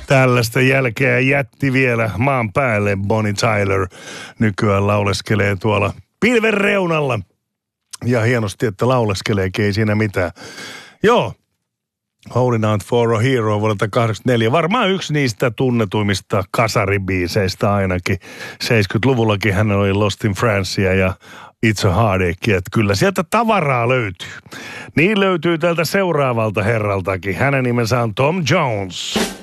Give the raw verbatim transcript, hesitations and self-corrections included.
Tällaista jälkeä jätti vielä maan päälle Bonnie Tyler. Nykyään lauleskelee tuolla pilven reunalla. Ja hienosti, että lauleskeleekin, ei siinä mitään. Joo. Holding Out for a Hero vuodelta kahdeksankymmentäneljä. Varmaan yksi niistä tunnetuimmista kasaribiiseistä ainakin. seitsemänkymmentäluvullakin hän oli Lost in Francea ja It's a Heartache. Että kyllä sieltä tavaraa löytyy. Niin löytyy tältä seuraavalta herraltakin. Hänen nimensä on Tom Jones.